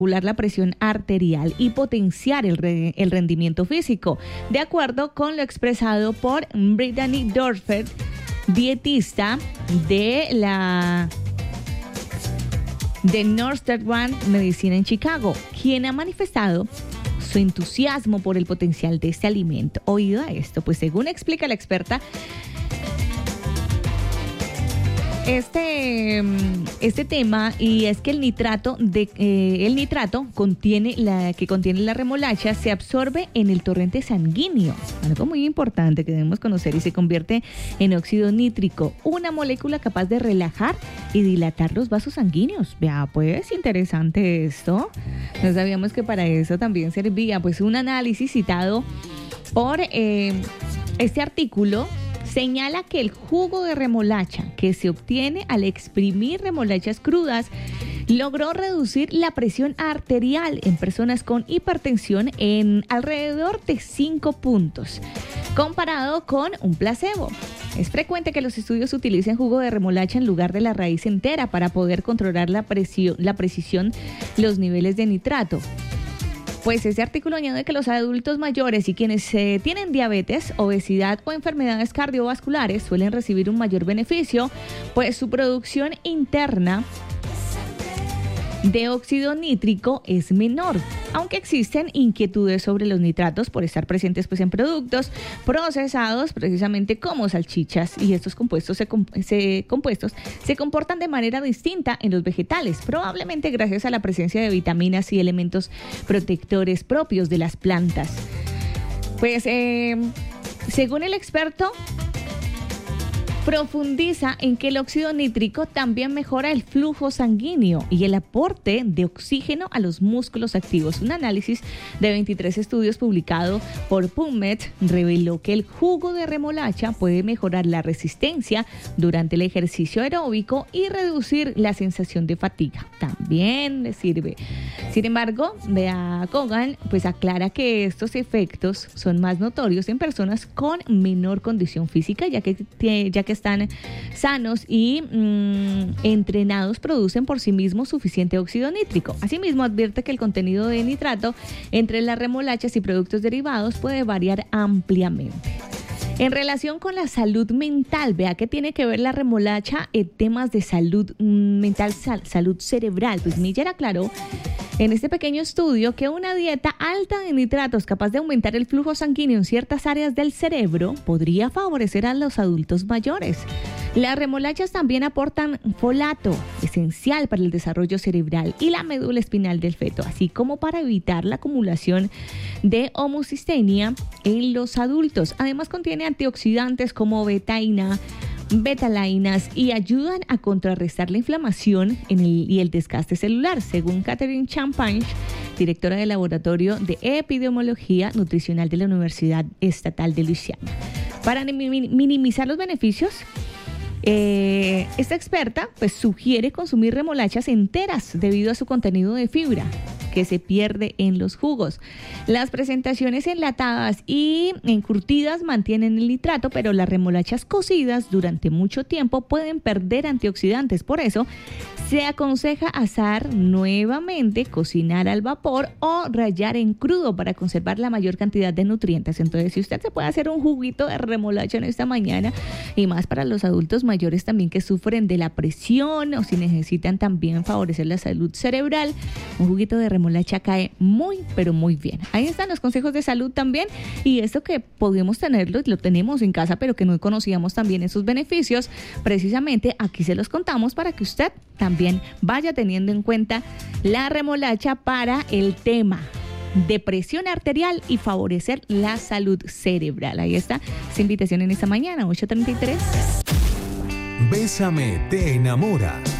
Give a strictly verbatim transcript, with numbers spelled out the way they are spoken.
regular la presión arterial y potenciar el, re, el rendimiento físico, de acuerdo con lo expresado por Brittany Dorfeld, dietista de la de Northwestern Medicine en Chicago, quien ha manifestado su entusiasmo por el potencial de este alimento. Oído a esto, pues según explica la experta, Este, este tema, y es que el nitrato de eh, el nitrato contiene la que contiene la remolacha se absorbe en el torrente sanguíneo, algo muy importante que debemos conocer, y se convierte en óxido nítrico, una molécula capaz de relajar y dilatar los vasos sanguíneos. Vea, pues interesante esto. No sabíamos que para eso también servía. Pues un análisis citado por eh, este artículo señala que el jugo de remolacha que se obtiene al exprimir remolachas crudas logró reducir la presión arterial en personas con hipertensión en alrededor de cinco puntos, comparado con un placebo. Es frecuente que los estudios utilicen jugo de remolacha en lugar de la raíz entera para poder controlar la presión, la precisión, los niveles de nitrato. Pues este artículo añade que los adultos mayores y quienes eh, tienen diabetes, obesidad o enfermedades cardiovasculares suelen recibir un mayor beneficio, pues su producción interna de óxido nítrico es menor, aunque existen inquietudes sobre los nitratos por estar presentes pues en productos procesados precisamente como salchichas, y estos compuestos se, se, compuestos se comportan de manera distinta en los vegetales, probablemente gracias a la presencia de vitaminas y elementos protectores propios de las plantas. Pues eh, según el experto, profundiza en que el óxido nítrico también mejora el flujo sanguíneo y el aporte de oxígeno a los músculos activos. Un análisis de veintitrés estudios publicado por PubMed reveló que el jugo de remolacha puede mejorar la resistencia durante el ejercicio aeróbico y reducir la sensación de fatiga. También le sirve. Sin embargo, Bea Kogan pues aclara que estos efectos son más notorios en personas con menor condición física, ya que, ya que están sanos y mmm, entrenados producen por sí mismos suficiente óxido nítrico. Asimismo, advierte que el contenido de nitrato entre las remolachas y productos derivados puede variar ampliamente. En relación con la salud mental, vea que tiene que ver la remolacha en temas de salud mental, sal, salud cerebral. Pues Miller aclaró en este pequeño estudio que una dieta alta de nitratos capaz de aumentar el flujo sanguíneo en ciertas áreas del cerebro podría favorecer a los adultos mayores. Las remolachas también aportan folato, esencial para el desarrollo cerebral y la médula espinal del feto, así como para evitar la acumulación de homocistenia en los adultos. Además contiene antioxidantes como betaína, betalainas y ayudan a contrarrestar la inflamación en el, y el desgaste celular, según Catherine Champagne, directora del Laboratorio de Epidemiología Nutricional de la Universidad Estatal de Luisiana. Para minimizar los beneficios, Eh, esta experta pues sugiere consumir remolachas enteras debido a su contenido de fibra que se pierde en los jugos. Las presentaciones enlatadas y encurtidas mantienen el nitrato, pero las remolachas cocidas durante mucho tiempo pueden perder antioxidantes. Por eso se aconseja asar nuevamente, cocinar al vapor o rallar en crudo para conservar la mayor cantidad de nutrientes. Entonces, si usted se puede hacer un juguito de remolacha en esta mañana, y más para los adultos mayores también que sufren de la presión o si necesitan también favorecer la salud cerebral, un juguito de remolacha cae muy, pero muy bien. Ahí están los consejos de salud también, y esto que podemos tenerlo, lo tenemos en casa, pero que no conocíamos también esos beneficios, precisamente aquí se los contamos para que usted también vaya teniendo en cuenta la remolacha para el tema de presión arterial y favorecer la salud cerebral. Ahí está esa invitación en esta mañana, ocho treinta y tres. Bésame te enamora.